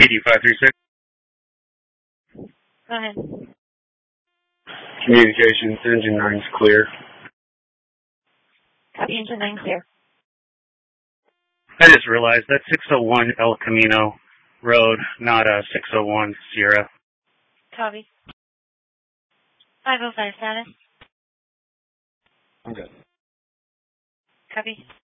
PD536. Go ahead. Communications, engine 9's clear. Copy, engine 9 clear. I just realized that's 601 El Camino Road, not 601 Sierra. Copy. 505 status. I'm good. Copy.